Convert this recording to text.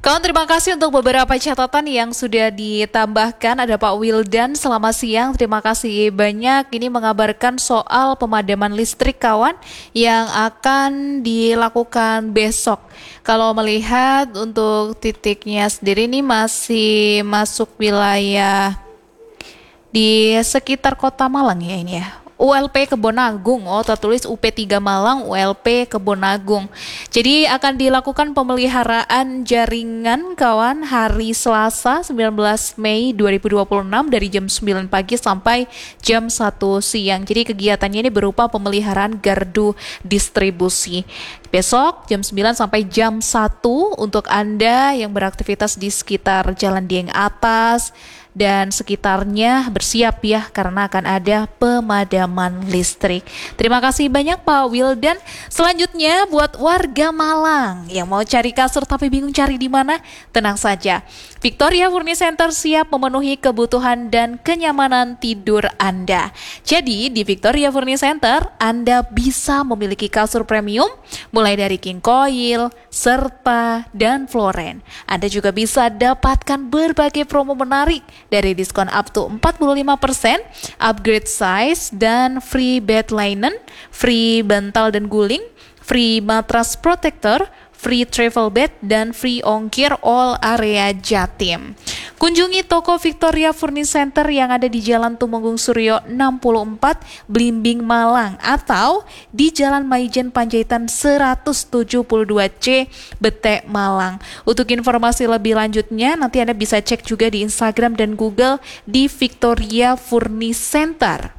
Kawan, terima kasih untuk beberapa catatan yang sudah ditambahkan. Ada Pak Wildan, selamat siang. Terima kasih banyak. Ini mengabarkan soal pemadaman listrik kawan yang akan dilakukan besok. Kalau melihat untuk titiknya sendiri ini masih masuk wilayah di sekitar Kota Malang ya ini ya. ULP Kebonagung, tertulis UP3 Malang, ULP Kebonagung. Jadi akan dilakukan pemeliharaan jaringan kawan hari Selasa 19 Mei 2026 dari jam 9 pagi sampai jam 1 siang. Jadi kegiatannya ini berupa pemeliharaan gardu distribusi. Besok jam 9 sampai jam 1 untuk Anda yang beraktivitas di sekitar Jalan Dieng Atas dan sekitarnya bersiap ya karena akan ada pemadaman listrik. Terima kasih banyak Pak Wildan. Selanjutnya buat warga Malang yang mau cari kasur tapi bingung cari di mana, tenang saja. Victoria Furniture Center siap memenuhi kebutuhan dan kenyamanan tidur Anda. Jadi di Victoria Furniture Center Anda bisa memiliki kasur premium mulai dari King Coil, Serta, dan Floren. Anda juga bisa dapatkan berbagai promo menarik dari diskon up to 45%, upgrade size, dan free bed linen, free bantal dan guling, free matras protector, free travel bed, dan free ongkir all area Jatim. Kunjungi toko Victoria Furniture Center yang ada di Jalan Tumenggung Suryo 64, Blimbing, Malang, atau di Jalan Maijen Panjaitan 172C, Bete, Malang. Untuk informasi lebih lanjutnya, nanti Anda bisa cek juga di Instagram dan Google di Victoria Furniture Center.